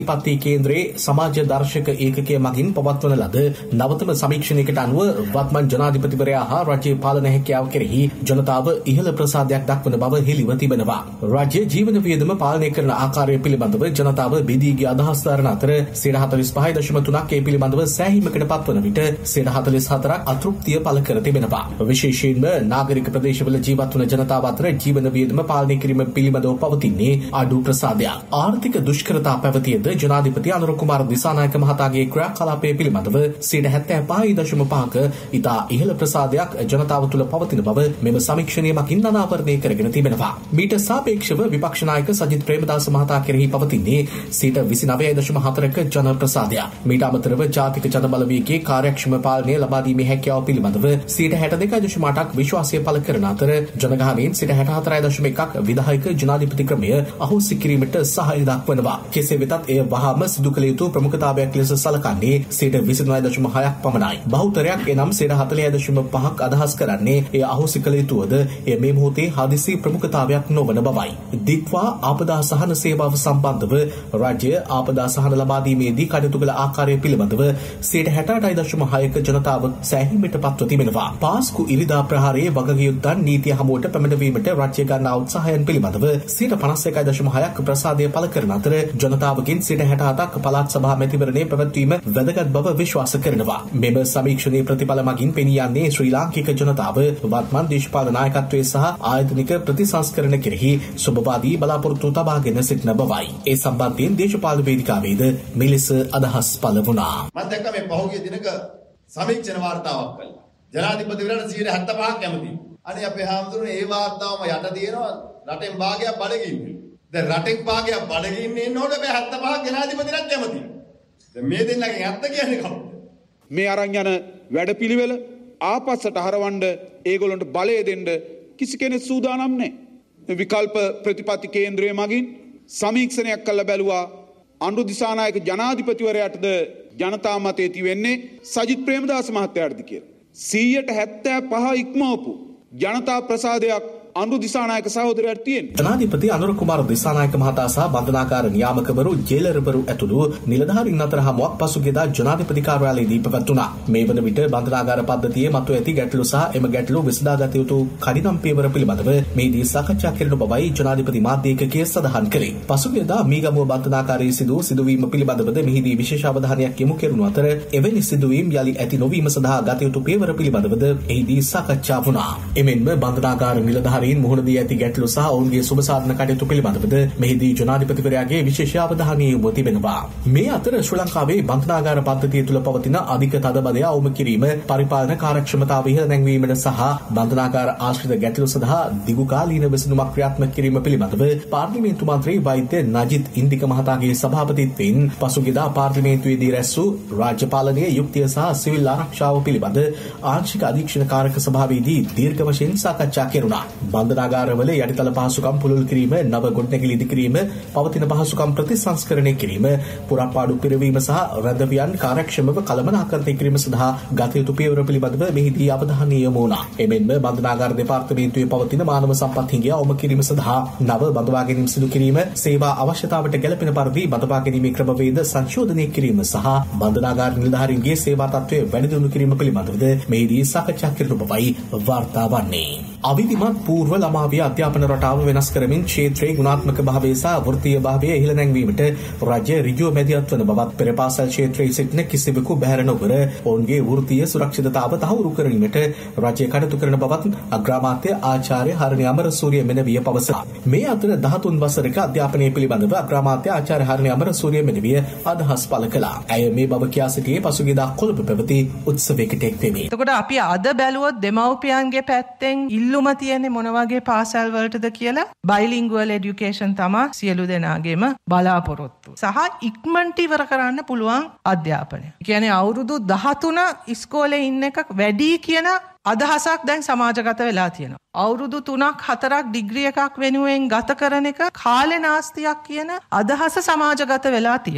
පත්ති කේන්ද්‍රයේ සමාජ දර්ශක ඒකකය මගින් පවත්වන ලද නවතම සමීක්ෂණයකට අනුව වත්මන් ජනාධිපතිවරයා හා රජයේ පාලන හැකියාව කෙරෙහි ජනතාව ඉහළ ප්‍රසාදයක් දක්වන බව හෙළිව තිබෙනවා. රාජ්‍ය ජීවන වියදම පාලනය කරන ආකාරය පිළිබඳව ජනතාව බෙදීගේ අදහස් දරන අතර 45.3ක් ඒ පිළිබඳව සෑහීමකට පත්වන විට 44ක් අතෘප්තිය පළ කර තිබෙනවා. විශේෂයෙන්ම නාගරික ප්‍රදේශවල ජීවත් වන ජනතාව අතර ජීවන වියදම පාලනය කිරීම පිළිබඳව පවතින්නේ අඩු ප්‍රසාදයක්. ආර්ථික දුෂ්කරතා පැවතියද ජනාධිපති අනුර කුමාර දිසානායක මහතාගේ ක්‍රියාකලාපය පිළිබඳව 75.5ක ඉතා ඉහළ ප්‍රසාදයක් ජනතාව තුළ පවතින බව මෙම සමීක්ෂණය මගින් අනාවරණය කරගෙන තිබෙනවා. මීට සාපේක්ෂව විපක්ෂ නායක සජිත් ප්‍රේමදාස මහතා කෙරෙහි පවතින්නේ 29.4ක ජන ප්‍රසාදයක්. මීට අමතරව ජාතික ජනබලවේගයේ කාර්යක්ෂම පාලනය ලබා දීමේ හැකියාව පිළිබඳව 62.8ක් විශ්වාසය පළ කරන අතර ජනගහනයෙන් 64.1ක් විධායක ජනාධිපති ක්‍රමය අහෝසි කිරීමට සහාය දක්වනවා. කෙසේ වෙතත් එය වහාම සිදු කළ යුතු ප්‍රමුඛතාවයක් ලෙස සලකන්නේ 29.6ක් පමණයි. බහුතරයක් එනම් 40.5ක් අදහස් කරන්නේ එය අහෝසි කළ යුතුවද එය මේ මොහොතේ හදිසි ප්‍රමුඛතාවයක් නොවන බවයි. දික්වා ආපදා සහන සේවාව සම්බන්ධව රාජ්‍ය ආපදා සහන ලබා දීමේදී කටයුතු කළ ආකාරය පිළිබඳව 68.6ක ජනතාව සෑහීමට පත්ව තිබෙනවා. පාස්කු ඉරිදා ප්‍රහාරයේ වගකියුත්තන් නීතිය හමුවට පැමිණවීමට රාජ්‍ය ගන්නා උත්සාහයන් පිළිබඳව 51.6ක ප්‍රසාදය පළ කරන අතර ජනතාවගෙන් 67ක් පළාත් සභා මැතිවරණයේ පැවැත්වීම වැදගත් බව විශ්වාස කරනවා. මෙම සමීක්ෂණයේ ප්‍රතිඵල මගින් පෙනී යන්නේ ශ්‍රී ලාංකික ජනතාව වත්මන් දේශපාලන නායකත්වයේ සහ ආයතනික ප්‍රතිසංස්කරණ කෙරෙහි සුබවාදී බලාපොරොත්තු තබාගෙන සිටින බවයි. ඒ සම්බන්ධයෙන් දේශපාලන වේදිකාවේද මෙලෙස අදහස් පළ වුණා. මම දැක්ක මේ පහුගිය දිනක සමීක්ෂණ වාර්තාවක් කළා. ජනාධිපතිවරයාට 75ක් කැමතියි. අනේ අපේ හාමුදුරනේ ඒ වාර්තාවම යට තියෙනවා රටෙන් භාගයක් බඩගින්නේ. දැන් රටෙන් භාගයක් බඩගින්නේ ඉන්නකොට මේ 75ක් ජනාධිපතිරත් කැමතියි. දැන් මේ දෙන්නගෙන් ඇත්ත කියන්නේ කවුද? මේ අරන් යන වැඩපිළිවෙල ආපස්සට හරවන්න ඒගොල්ලන්ට බලය දෙන්න කිසි කෙනෙක් සූදානම් නැහැ. විකල්ප ප්‍රතිපත්ති කේන්ද්‍රය මගින් සමීක්ෂණයක් කළ බැලුවා අනුර දිසානායක ජනාධිපතිවරයාටද ජනතා මතය තිවෙන්නේ සජිත් ප්‍රේමදාස මහත්තයාටද කියලා. 175 ඉක්මවපු ජනතා ප්‍රසාදයක් අනුර දිසානායක සහෝදරයාට තියෙනවා. ජනාධිපති අනුර කුමාර දිසානායක මහතා සහ බන්ධනාගාර නියාමකවරු ජේලර්වරු ඇතුළු නිලධාරීන් අතර හමුවක් පසුගියදා ජනාධිපති කාර්යාලයේදී පැවැත්වුණා. මේ වන විට බන්ධනාගාර පද්ධතියේ මතුව ඇති ගැටලු සහ එම ගැටලු විසඳාගත යුතු කඩිනම් පියවර පිළිබඳව මේදී සාකච්ඡා කරන බවයි ජනාධිපති මාධ්‍ය ඒකකයේ සඳහන් කළේ. පසුගියදා මීගමුව බන්ධනාගාරයේ සිදුවීම පිළිබඳවද මෙහිදී විශේෂ අවධානයක් යොමු කෙරුණු අතර එවැනි සිදුවීම් යලි ඇති නොවීම සඳහා ගත යුතු පියවර පිළිබඳවද එහිදී සාකච්ඡා වුණා. එමෙන්ම බන්ධනාගාර නිලධාරීන් මුහුණ දී ඇති ගැටලු සහ ඔවුන්ගේ සුබ සාධන කටයුතු පිළිබඳවද මෙහිදී ජනාධිපතිවරයාගේ විශේෂ අවධානය යොමු තිබෙනවා. මේ අතර ශ්‍රී ලංකාවේ බන්ධනාගාර පද්ධතිය තුළ පවතින අධික තදබදය අවම කිරීම, පරිපාලන කාර්යක්ෂමතාව ඉහළ නැංවීමට සහ බන්ධනාගාර ආශ්‍රිත ගැටලු සඳහා දිගුකාලීන විසඳුමක් ක්‍රියාත්මක කිරීම පිළිබඳව පාර්ලිමේන්තු මන්ත්‍රී වෛද්‍ය නජිත් ඉන්දික මහතාගේ සභාපතිත්වයෙන් පසුගියදා පාර්ලිමේන්තුවේදී රැස් වූ රාජ්‍ය පාලනයේ යුක්තිය සහ සිවිල් ආරක්ෂාව පිළිබඳ ආංශික අධීක්ෂණ කාරක සභාවේදී දීර්ඝ වශයෙන් සාකච්ඡා කෙරුණා. බන්ධනාගාරවල යටිතල පහසුකම් පුළුල් කිරීම, නව ගොඩනැගිලි ඉදි කිරීම, පවතින පහසුකම් ප්‍රතිසංස්කරණය කිරීම, පුරාපාඩු පිරවීම සහ රැඳවියන් කාර්යක්ෂමව කළමනාකරණය කිරීම සඳහා ගත යුතු පියවර පිළිබඳව මෙහිදී අවධානය යොමු වුණා. එමෙන්ම බන්ධනාගාර දෙපාර්තමේන්තුවේ පවතින මානව සම්පත් හිඟය අවම කිරීම සඳහා නව බඳවා ගැනීම සිදු කිරීම, සේවා අවශ්‍යතාවට ගැළපෙන පරිදි බඳවා ගැනීමේ ක්‍රමවේද සංශෝධනය කිරීම සහ බන්ධනාගාර නිලධාරීන්ගේ සේවා තත්ත්වය වැඩි දියුණු කිරීම පිළිබඳවද මෙහිදී සාකච්ඡා කරනු බවයි වාර්තා වන්නේ. අවිධිමත් పూర్ව ළමාවිය අධ්‍යාපන රටාව වෙනස් කරමින් ක්ෂේත්‍රයේ ගුණාත්මක භාවය සහ වෘත්තීය භාවය ඉහළ නැංවීමට රාජ්‍ය ඍජුව මැදිහත් වන බවත් පෙර පාසල් ක්ෂේත්‍රයේ සිටින කිසිවෙකු බැහැර නොකර ඔවුන්ගේ වෘත්තීය සුරක්ෂිතතාව තහවුරු කිරීමට රාජ්‍ය කටයුතු කරන බවත් අග්‍රාමාත්‍ය ආචාර්ය හරණි අමරසූරිය මෙනවිය පවසා. මේ අතර 13 වසරක අධ්‍යාපනය පිළිබඳව අග්‍රාමාත්‍ය ආචාර්ය හරණි අමරසූරිය මෙනවිය අදහස් පළ කළා. ඇය මේ බව කියා සිටියේ පසුගියදා කොළඹ පැවති උත්සවයකට එක්වෙමි. එතකොට අපි අද බැලුවොත් දෙමව්පියන්ගේ පැත්තෙන් ඉල්ලුම තියෙන්නේ මොන වගේ පාසල් වලටද කියලා බයිලින්ගුවල් එඩියුකේෂන් තමයි සියලු දෙනාගේම බලාපොරොත්තු. සහ ඉක්මනට ඉවර කරන්න පුළුවන් අධ්‍යාපනය. කියන්නේ අවුරුදු 13 ඉස්කෝලේ ඉන්න එක වැඩි කියන අදහසක් දැන් සමාජගත වෙලා තියෙනවා. අවුරුදු 3ක් 4ක් ඩිග්‍රී එකක් වෙනුවෙන් ගත කරන එක කාලේ නාස්තියක් කියන අදහස සමාජගත වෙලා තියෙනවා.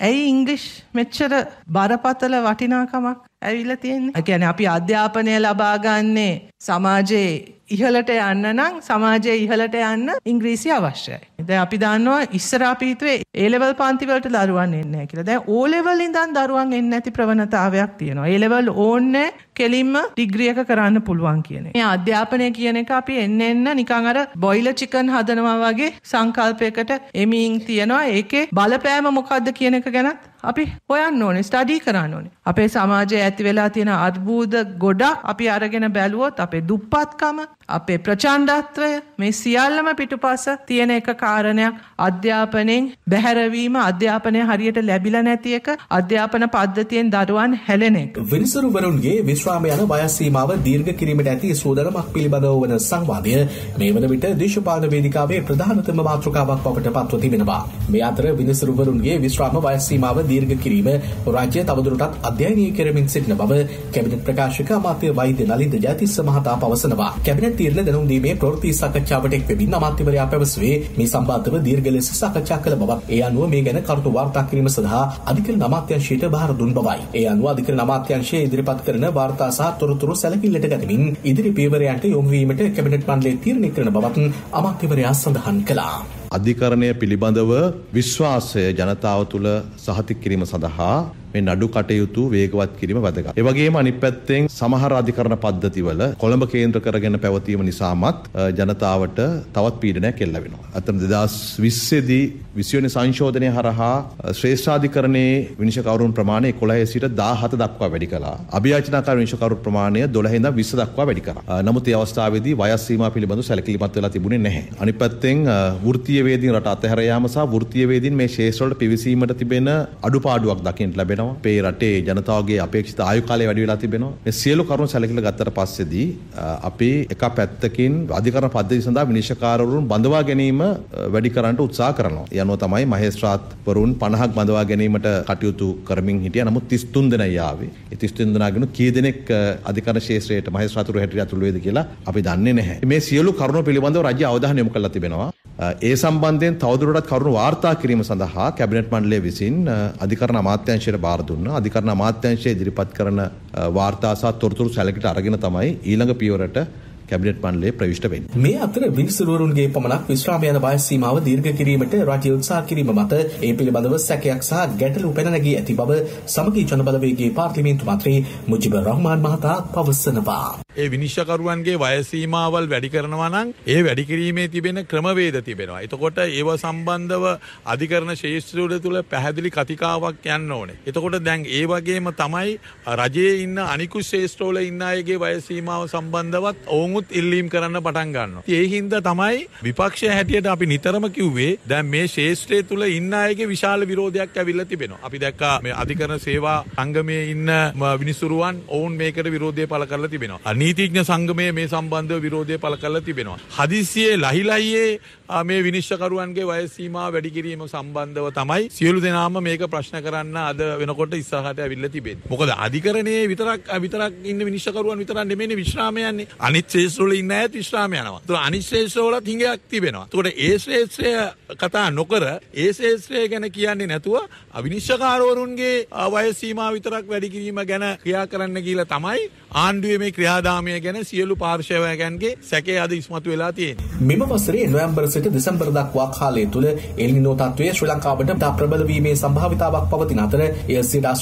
ඇයි ඉංග්‍රීසි මෙච්චර බරපතල වටිනාකමක් ඇවිල්ලා තියෙන්නේ? ඒ කියන්නේ අපි අධ්‍යාපනය ලබා ගන්නේ සමාජයේ ඉහළට යන්න නම් සමාජයේ ඉහළට යන්න ඉංග්‍රීසි අවශ්‍යයි. දැන් අපි දන්නවා ඉස්සර අපි හිතුවේ A level පන්ති වලට දරුවන් එන්නේ නැහැ කියලා. දැන් O level ඉඳන් දරුවන් එන්නේ නැති ප්‍රවණතාවයක් තියෙනවා. A level ඕන්නේ කෙලින්ම ඩිග්‍රී එක කරන්න පුළුවන් කියන එක. මේ අධ්‍යාපනය කියන එක අපි එන්න නිකන් අර බොයිලර් චිකන් හදනවා වගේ සංකල්පයකට එමින් තියෙනවා. ඒකේ බලපෑම මොකද්ද කියන එක ගැනත් අපි හොයන්න ඕනේ, ස්ටඩි කරන්න ඕනේ. අපේ සමාජයේ ඇති වෙලා තියෙන අර්බුද ගොඩක් අපි අරගෙන බැලුවොත් අපේ දුප්පත්කම, අපේ ප්‍රචණ්ඩත්වය, මේ සියල්ලම පිටුපස තියෙන එක කාරණයක් අධ්‍යාපනයෙන් බැහැරවීම, අධ්‍යාපනය හරියට ලැබිලා නැති එක, අධ්‍යාපන පද්ධතියෙන් දරුවන් හැලෙන එක. විනිසුරුවරුන්ගේ විශ්‍රාම යන වයස් සීමාව දීර්ඝ කිරීමට ඇති සූදානමක් පිළිබඳව වන සංවාදය මේ වන විට දේශපාලන වේදිකාවේ ප්‍රධානතම මාතෘකාවක් බවට පත්ව තිබෙනවා. මේ අතර විනිසුරුවරුන්ගේ විශ්‍රාම වයස් සීමාව දීර්ඝ කිරීම රාජ්‍ය තවදුරටත් අධ්‍යයනය කරමින් සිටින බව කැබිනට් ප්‍රකාශක අමාත්‍ය වෛද්‍ය නලින්ද ජයතිස්ස මහතා පවසනවා. කැබිනට් තීරණ දැනුම් දීමේ ප්‍රවෘත්ති සාකච්ඡාවට එක් වෙමින් අමාත්‍යවරයා පැවසුවේ මේ සම්බන්ධව දීර්ඝ ලෙස සාකච්ඡා කළ බවත්, ඒ අනුව මේ ගැන කරුණු වාර්තා කිරීම සඳහා අධිකරණ අමාත්‍යාංශයට බාර දුන් බවයි. ඒ අනුව අධිකරණ අමාත්‍යාංශය ඉදිරිපත් කරන වාර්තා සහ තොරතුරු සැලකිල්ලට ගනිමින් ඉදිරි පියවරයන්ට යොමු වීමට කැබිනට් මණ්ඩලය තීරණය කරන බවත් අමාත්‍යවරයා සඳහන් කළා. අධිකරණය පිළිබඳව විශ්වාසය ජනතාව තුළ සහතික කිරීම සඳහා මේ නඩු කටයුතු වේගවත් කිරීම වැදගත්. ඒ වගේම අනිත් පැත්තෙන් සමහර අධිකරණ පද්ධතිවල කොළඹ කේන්ද්‍ර කරගෙන පැවතීම නිසාමත් ජනතාවට තවත් පීඩනයක් එල්ල වෙනවා. අතන 2020 දී 20 වෙනි සංශෝධනය හරහා ශ්‍රේෂ්ඨාධිකරණයේ විනිශ්චයකරුන් ප්‍රමාණය 11 සිට 17 දක්වා වැඩි කළා. අභියාචනාකාර විනිශ්චයකරු ප්‍රමාණය 12 ඉඳන් 20 දක්වා වැඩි කරා. නමුත් මේ අවස්ථාවේදී වයස් සීමා පිළිබඳව සැලකිලිමත් වෙලා තිබුණේ නැහැ. අනිත් පැත්තෙන් වෘත්තීය වේදීන් රට අතහැර යාම සහ වෘත්තීය වේදීන් මේ ශේෂ්ත්‍ර වලට පිවිසීමට තිබෙන අඩුපාඩුවක් දකින්න ලැබෙනවා. අපේ රටේ ජනතාවගේ අපේක්ෂිත ආයු කාලය වැඩි වෙලා තිබෙනවා. මේ සියලු කරුණු සැලකිලා ගත්තට පස්සේදී අපි එක පැත්තකින් අධිකරණ පද්ධතිය සඳහා විනිශ්චයකාරවරුන් බඳවා ගැනීම වැඩි කරන්නට උත්සාහ කරනවා. ඒ අනුව තමයි මහේස්ත්‍රාත්වරුන් 50ක් බඳවා ගැනීමට කටයුතු කරමින් හිටියා. නමුත් 33 දෙනයි ආවේ. ඒ 33 දෙනාගෙන කී දෙනෙක් අධිකරණ ශාස්ත්‍රයට මහේස්ත්‍රාත්වරු හැටියට ඇතුළු වේද කියලා අපි දන්නේ නැහැ. මේ සියලු කරුණු පිළිබඳව රාජ්‍ය අවධානය යොමු කරලා තිබෙනවා. ඒ සම්බන්ධයෙන් තවදුරටත් කරුණු වාර්තා කිරීම සඳහා කැබිනට් මණ්ඩලය විසින් අධිකරණ අමාත්‍යාංශයට බාර දුන්නා. අධිකරණ අමාත්‍යාංශය ඉදිරිපත් කරන වාර්තා සහ තොරතුරු සැලකිලිට අරගෙන තමයි ඊළඟ පියවරට කැබිනට් මණ්ඩලයේ ප්‍රවිෂ්ඨ වෙන්නේ. මේ අතර විනිසුරුවරුන්ගේ පමණක් විශ්‍රාම යන වයස් සීමාව දීර්ඝ කිරීමට රාජ්‍ය උත්සාහ කිරීම මත ඒ පිළිබඳව සැකයක් සහ ගැටලු පැන නැගී ඇති බව සමගී ජනබලවේගයේ පාර්ලිමේන්තු මන්ත්‍රී මුජිබුර් රහ්මාන් මහතා පවසනවා. ඒ විනිශ්චයකරුවන්ගේ වයස් සීමාවල් වැඩි කරනවා නම් ඒ වැඩි කිරීමේ තිබෙන ක්‍රමවේද තිබෙනවා. එතකොට ඒව සම්බන්ධව අධිකරණ ශාස්ත්‍රය තුළ පැහැදිලි කතිකාවක් යන්න ඕනේ. එතකොට දැන් ඒ වගේම තමයි රජයේ ඉන්න අනිකුත් ශාස්ත්‍රවල ඉන්න අයගේ වයස් සීමාව සම්බන්ධවත් ඔවුන්ත් ඉල්ලීම් කරන්න පටන් ගන්නවා. ඒ හින්දා තමයි විපක්ෂය හැටියට අපි නිතරම කිව්වේ දැන් මේ ශාස්ත්‍රය තුළ ඉන්න අයගේ විශාල විරෝධයක් ඇවිල්ලා තිබෙනවා. අපි දැක්කා මේ අධිකරණ සේවා සංගමයේ ඉන්න විනිසුරුවන් ඔවුන් මේකට විරෝධය පළ කරලා තිබෙනවා. නීතිඥ සංගමයේ මේ සම්බන්ධව විරෝධය පළ කරලා තිබෙනවා. හදිස්සියේ ලහිලහියේ මේ විනිශ්චයකරුවන්ගේ වයස් සීමාව වැඩි කිරීම සම්බන්ධව තමයි සියලු දෙනාම මේක ප්‍රශ්න කරන්න අද වෙනකොට ඉස්සරහට ඇවිල්ලා තිබෙන්නේ. මොකද අධිකරණයේ විතරක් ඉන්න විනිශ්චයකරුවන් විතරක් නෙමෙයි විශ්‍රාම යන්නේ. අනිත් ශාස්ත්‍රවල ඉන්න අයත් විශ්‍රාම යනවා. ඒතකොට අනිත් ශාස්ත්‍රවලත් හිඟයක් තිබෙනවා. ඒතකොට ඒ ශාස්ත්‍රය කතා නොකර ඒ ශාස්ත්‍රය ගැන කියන්නේ නැතුව විනිශ්චයකාරවරුන්ගේ වයස් සීමාව විතරක් වැඩි කිරීම ගැන ක්‍රියා කරන්න කියලා තමයි ආණ්ඩුවේ මේ ක්‍රියාදාමය ගැන සියලු පාර්ශවයන්ගේ සැකේ අද ඉස්මතු වෙලා තියෙන්නේ. මෙම වසරේ නොවැම්බර් සිට දෙසැම්බර් දක්වා කාලය තුල එල් නිනෝ තත්ත්වය ශ්‍රී ලංකාවට ප්‍රබල වීමේ සම්භාවිතාවක් පවතින අතර එය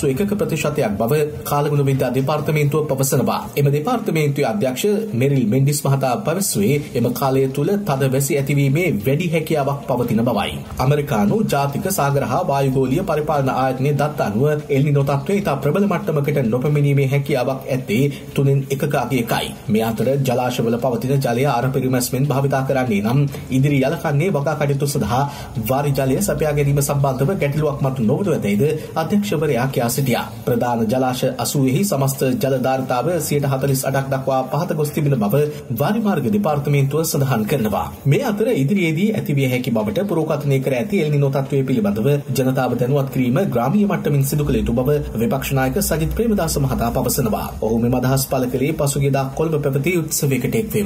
81% බව කාලගුණ විද්‍යා දෙපාර්තමේන්තුව පවසනවා. එම දෙපාර්තමේන්තුවේ අධ්‍යක්ෂ මෙරිල් මෙන්ඩිස් මහතා පැවසුවේ එම කාලය තුල තද වැසි ඇතිවීමේ වැඩි හැකියාවක් පවතින බවයි. ඇමරිකානු ජාතික සාගර හා වායුගෝලීය පරිපාලන ආයතනයේ දත්ත අනුව එල් නිනෝ තත්ත්වය ඉතා ප්‍රබල මට්ටමකට නොපැමිණීමේ හැකියාවක් ඇත්තේ 3.1යි. මේ අතර ජලාශවල පවතින ජලය ආර පරිමැස්මෙන් භාවිතා කරන්නේ නම් ඉදිරි යලකන්නේ වගා කටයුතු සඳහා වාරි ජලය සපයා ගැනීම සම්බන්ධව ගැටලුවක් මතු නොවනු ඇතැයිද අධ්‍යක්ෂවරයා කියා සිටියා. ප්‍රධාන ජලාශ 80හි සමස්ත ජල ධාරිතාව 48% දක්වා පහත ගොස් තිබෙන බව වාරි මාර්ග දෙපාර්තමේන්තුව සඳහන් කරනවා. මේ අතර ඉදිරියේදී ඇතිවිය හැකි බවට පුරෝකථනය කර ඇති එල් නිනෝ තත්ත්වය පිළිබඳව ජනතාව දැනුවත් කිරීම ග්‍රාමීය මට්ටමින් සිදු කළ යුතු බව විපක්ෂ නායක සජිත් ප්‍රේමදාස මහතා පවසනවා. ඔහු මෙම අදහස් පළ කළේ පසුගියදා කොළඹ පැවති උත්සවයකට එක් වෙමින්.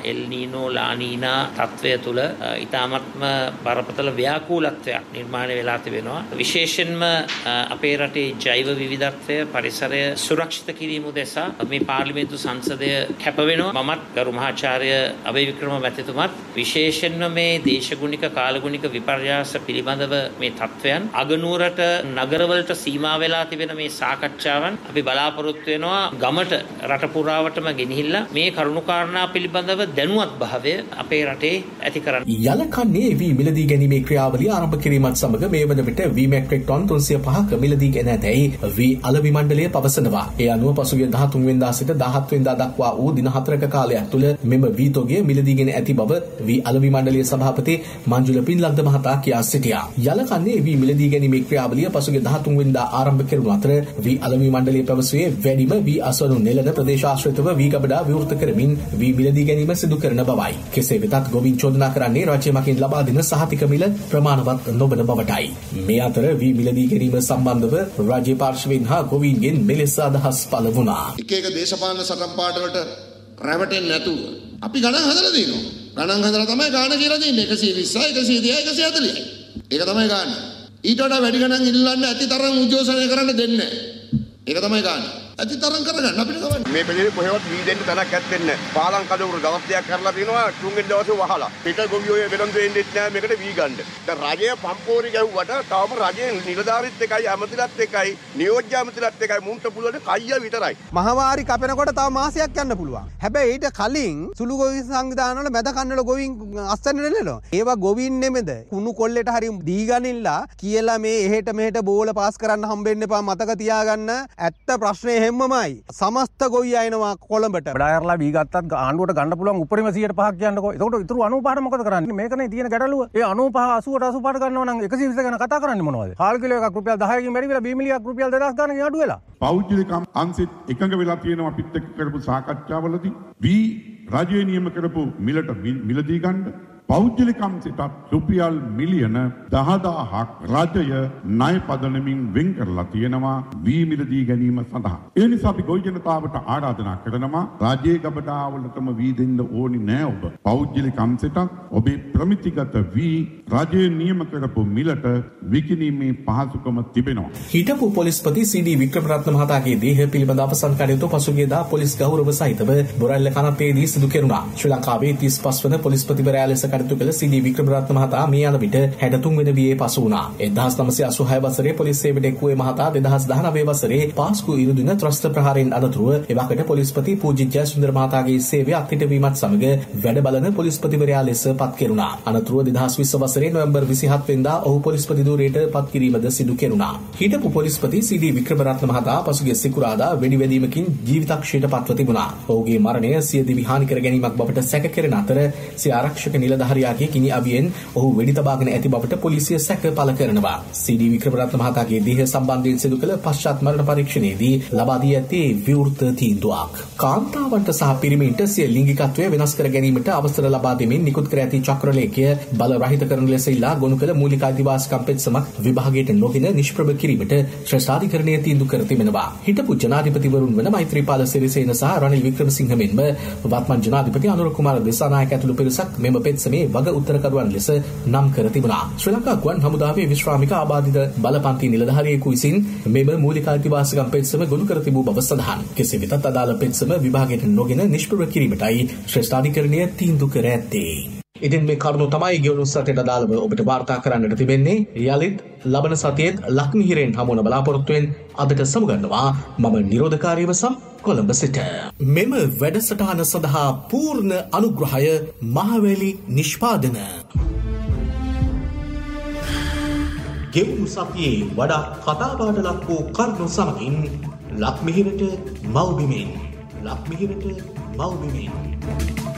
එල් නීනෝ ලා නීනා තත්වය තුළ ඉතාමත්ම බරපතල ව්‍යාකූලත්වයක් නිර්මාණය වෙලා තිබෙනවා. විශේෂයෙන්ම අපේ රටේ ජෛව විවිධත්වය පරිසරය සුරක්ෂිත කිරීම උදෙසා මේ පාර්ලිමේන්තු සංසදය කැප වෙනවා. මමත් ගරු මහාචාර්ය අබේ වික්‍රම මැතිතුමත් විශේෂයෙන්ම මේ දේශගුණික කාලගුණික විපර්යාස පිළිබඳව මේ තත්වයන් අගනුවරට නගරවලට සීමා වෙලා තිබෙන මේ සාකච්ඡාවන් අපි බලාපොරොත්තු වෙනවා ගමට රට පුරාවටම ගෙනහිල්ලා මේ කරුණුකාරණා පිළිබඳව දැනුවත් භාවය අපේ රටේ ඇති කරන්න. යලකන්නේ වී මිලදී ගැනීමේ ක්‍රියාවලිය ආරම්භ කිරීමත් සමග මේ වන විට වී මෙට්‍රික් ටොන් 305ක මිලදී ගෙන ඇතැයි වී අලෙවි මණ්ඩලය පවසනවා. ඒ අනුව පසුගිය 13 වෙනිදා සිට 17 වෙනිදා දක්වා වූ දින 4ක කාලයක් තුළ මෙම වී තොගය මිලදී ගෙන ඇති බව වී අලෙවි මණ්ඩලයේ සභාපති මංජුල පින්ලන්ද මහතා කියා සිටියා. යලකන්නේ වී මිලදී ගැනීමේ ක්‍රියාවලිය පසුගිය 13 වෙනිදා ආරම්භ කෙරුණු අතර වී අලෙවි මණ්ඩලය පැවසුවේ වැඩිම වී අස්වනු නෙළන ප්‍රදේශාශ්‍රිතව වී ගබඩා විවෘත කරමින් වී මිලදී ගැනීම සිදු කරන බවයි. කෙසේ වෙතත් ගොවීන් චෝදනා කරන්නේ රාජ්‍ය මගින් ලබා දෙන සහතික මිල ප්‍රමාණවත් නොවන බවටයි. මේ අතර වී මිලදී ගැනීම සම්බන්ධව රාජ්‍ය පාර්ශවයෙන් හා ගොවීන්ගෙන් මෙලෙස අදහස් පළ වුණා. එක දේශපාලන සටන් පාටවලට රැවටෙන්නේ නැතුව අපි ගණන් හදලා දිනවා. ගණන් හදලා තමයි ගාන කියලා දෙන්නේ 120 130 140යි. ඒක තමයි ගාන. ඊට වඩා වැඩි ගණන් ඉල්ලන්න ඇති තරම් උද්ඝෝෂණය කරන්න දෙන්නේ නැහැ. ඒක තමයි ගාන. ඇති තරම් කරගන්න අපිට ගවන්න. මේ පිළිවෙල කොහෙවත් වී දෙන්න තැනක් ඇත්තේ නැහැ. පාලම් කඩවුරු දවස්යක් කරලා තිනවා තුන්වෙනි දවසේ වහලා. පිට ගොවියෝ වෙනම දෙන්නේ නැහැ මේකට වී ගන්න. දැන් රජය පම්පෝරි ගැහුවට තාම රජයේ නිලධාරීත් එකයි ඇමතිලත් එකයි නියෝජ්‍ය ඇමතිලත් එකයි මුන්ට පුළුවන් කයිය විතරයි. මහවාරි කැපෙනකොට තව මාසයක් යන්න පුළුවන්. හැබැයි ඊට කලින් සුළු ගොවි සංවිධානවල මැද කන්නවල ගොවීන් අස්සන්න නෙලනවා. ඒවා ගොවීන් නෙමෙද? කුණු කොල්ලෙට හරි දීගනින්ලා කියලා මේ එහෙට මෙහෙට බෝල පාස් කරන්න හම්බෙන්න එපා මතක තියාගන්න. ඇත්ත ප්‍රශ්නේ හැමමයි. සමස්ත ගොවි අයනවා කොළඹට. බඩායර්ලා වී ගත්තත් ආණ්ඩුවට ගන්න පුළුවන් උපරිම 105ක් කියන්නකෝ. එතකොට ඉතුරු 95ට මොකද කරන්නේ? මේකනේ තියෙන ගැටලුව. ඒ 95 80ට 85ට ගන්නවා නම් 120 ගැන කතා කරන්නේ මොනවද? කාල් කිලෝ එකක් රුපියල් 10කින් බැරි වෙලා බීමිලියක් රුපියල් 2000 ගානකින් අඩු වෙලා. පෞද්ගලික අංශෙත් එකඟ වෙලා තියෙනවා අපිත් එක්ක කරපු සාකච්ඡාවලදී වී රජයේ නියම කරපු මිලට මිලදී ගන්න පෞද්ගලික අංශයට රුපියල් මිලියන 10000ක් රජය ණය පදනමින් වෙන් කරලා තියෙනවා වී මිලදී ගැනීම සඳහා. ඒ නිසා අපි ගොවි ජනතාවට ආරාධනා කරනවා රජයේ ගබඩාවලටම වී දෙන්න ඕනි නෑ ඔබ. පෞද්ගලික අංශයට ඔබේ ප්‍රමිතිගත වී රජයේ නියම කරපු මිලට විකිණීමේ පහසුකම තිබෙනවා. හිටපු පොලිස්පති සී.ඩී. වික්‍රමරත්න මහතාගේ දේහ පිළිබඳ අවසන් කටයුතු පසුගියදා පොලිස් ගෞරව සහිතව බොරැල්ල කනපේදී සිදු කෙරුණා. ශ්‍රී ලංකාවේ 35 වන පොලිස්පතිවරයා ලෙස කටයුතු කළ සී.ඩී. වික්‍රමරත්න මහතා මේ යන විට 63 වෙනි වියේ පසු වුණා. 1986 වසරේ පොලිස් සේවයට එක්වූ මහතා 2019 වසරේ පාස්කු ඉරුදින ත්‍රස්ත ප්‍රහාරයෙන් අනතුරුව එවකට පොලිස්පති පූජ්‍ය ජයසුන්දර මහතාගේ සේවය අත්හිටවීමත් සමග වැඩ බලන පොලිස්පතිවරයා ලෙස පත් කෙරුණා. අනතුරුව 2020 වසරේ නොවැම්බර් 27 වෙනිදා ඔහු පොලිස්පති ධූරයට පත් කිරීමද සිදු කෙරුණා. හිටපු පොලිස්පති සී.ඩී. වික්‍රමරත්න මහතා පසුගිය සිකුරාදා වෙඩිවැදීමකින් ජීවිතක්ෂයට පත්ව තිබුණා. ඔහුගේ මරණය සිය දිවි හානි කර ගැනීමක් බවට සැක කෙරෙන අතර සිය ආරක්ෂක නිලධාරියාගේ කිනි අවියෙන් ඔහු වෙඩි තබාගෙන ඇති බවට පොලිසිය සැක පළ කරනවා. සී.ඩී. වික්‍රමරත්න මහතාගේ දේහ සම්බන්ධයෙන් සිදු කළ පශ්චාත් මරණ පරීක්ෂණයේදී ලබා දී ඇත්තේ විවෘත තීන්දුවක්. කාන්තාවන්ට සහ පිරිමින්ට සිය ලිංගිකත්වය වෙනස් කර ගැනීමට අවසර ලබා දෙමින් නිකුත් කර ඇති චක්‍රලේඛය බල රහිත කරන ලෙස ඉල්ලා ගොනු කළ මූලික අධිවාසිකම් පෙත්සමක් විභාගයට නොගෙන නිෂ්ප්‍රභ කිරීමට ශ්‍රේෂ්ඨාධිකරණය තීන්දුව කර තිබෙනවා. හිටපු ජනාධිපතිවරුන් වන මෛත්‍රීපාල සිරිසේන සහ රනිල් වික්‍රමසිංහ මෙන්ම වත්මන් ජනාධිපති අනුර කුමාර දිසානායක ඇතුළු පිරිසක් මෙම පෙත්සමේ වග උත්තරකරුවන් ලෙස නම් කර තිබුණා. ශ්‍රී ලංකා ගුවන් හමුදාවේ විශ්‍රාමික ආබාධිත බලපන්ති නිලධාරියෙකු විසින් මෙම මූලික අධිවාසිකම් පෙත්සම ගොනු කර තිබූ බව සඳහන්. කෙසේ වෙතත් අදාළ පෙත්සම විභාගයට නොගෙන නිෂ්ප්‍රභ කිරීමටයි ශ්‍රේෂ්ඨාධිකරණය තීන්දුව කර ඇත්තේ. ඉතින් මේ කරුණු තමයි ගෙවුණු සතියට අදාළව ඔබට වාර්තා කරන්නට තිබෙන්නේ. යලිත් ලබන සතියේත් ලක්මිහිරෙන් හමුවන බලාපොරොත්තුවෙන් අදට සමුගන්නවා මම නිරෝධකාරීව සම් කොළඹ සිට. මෙම වැඩසටහන සඳහා පූර්ණ අනුග්‍රහය මහවැලි නිෂ්පාදන. ගෙවුණු සතියේ වඩා කතාබහට ලක් වූ කරුණු සමගින් ලක්මිහිරට මව්බිමෙන්